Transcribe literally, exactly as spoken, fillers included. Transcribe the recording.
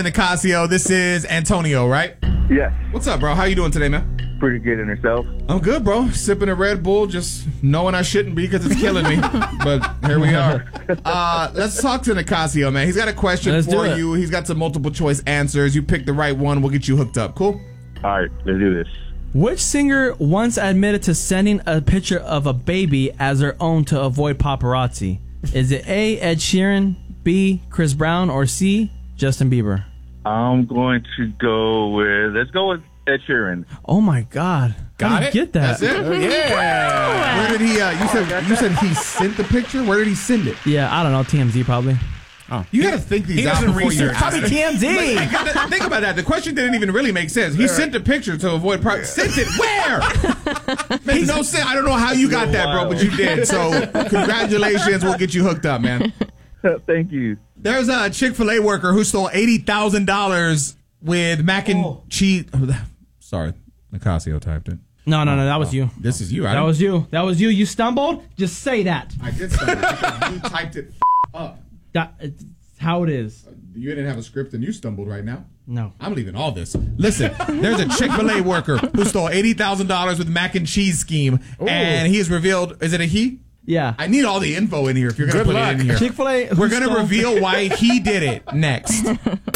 Nicasio, this is Antonio, right? Yes. What's up, bro? How you doing today, man? Pretty good in yourself. I'm good, bro. Sipping a Red Bull, just knowing I shouldn't be because it's killing me. But here we are. Uh, let's talk to Nicasio, man. He's got a question Let's for do it. you. He's got some multiple choice answers. You pick the right one, we'll get you hooked up. Cool? All right, let's do this. Which singer once admitted to sending a picture of a baby as their own to avoid paparazzi? Is it A, Ed Sheeran, B, Chris Brown, or C, Justin Bieber? I'm going to go with, let's go with Ed Sheeran. Oh my God! Got How did it? you get that? That's it? Yeah. Where did he, uh, you said you said he sent the picture? Where did he send it? Yeah, I don't know. T M Z probably. You got to think these He out doesn't before you research. ask. Probably T M Z. Think about that- think about that. The question didn't even really make sense. He sent the picture to avoid pro- Sent it where? Makes no sense. I don't know how you got that, bro, but you did. So congratulations. We'll get you hooked up, man. Thank you. There's a Chick-fil-A worker who stole eighty thousand dollars with mac and Oh. cheese. Sorry, Nicasio typed it. No, no, no. That was you. This is you. I That didn't- was you. That was you. You stumbled. Just say that. I did something because you typed it up. That it's how it is. You didn't have a script and you stumbled right now. No. I'm leaving all this. Listen, there's a Chick-fil-A worker who stole eighty thousand dollars with mac and cheese scheme, and he has revealed, is it a he? Yeah. I need all the info in here if you're going to put luck. it in here. Chick-fil-A. We're going to reveal why he did it next.